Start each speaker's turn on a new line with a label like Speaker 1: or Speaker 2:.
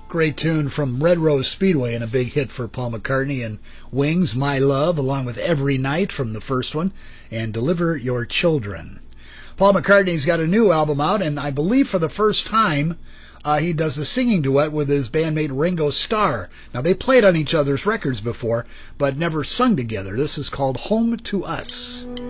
Speaker 1: Great tune from Red Rose Speedway and a big hit for Paul McCartney, and Wings, My Love, along with Every Night from the first one, and Deliver Your Children. Paul McCartney's got a new album out, and I believe for the first time he does a singing duet with his bandmate Ringo Starr. Now, they played on each other's records before, but never sung together. This is called Home to Us.